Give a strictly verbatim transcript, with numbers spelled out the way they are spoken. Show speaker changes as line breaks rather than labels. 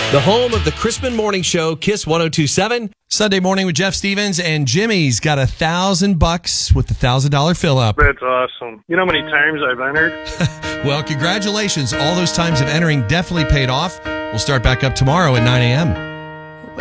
The home of the Crispin Morning Show, Kiss one oh two point seven.
Sunday morning with Jeff Stevens, and Jimmy's got a thousand bucks with the thousand dollar fill up.
That's awesome. You know how many times I've entered?
Well, congratulations. All those times of entering definitely paid off. We'll start back up tomorrow at nine a.m.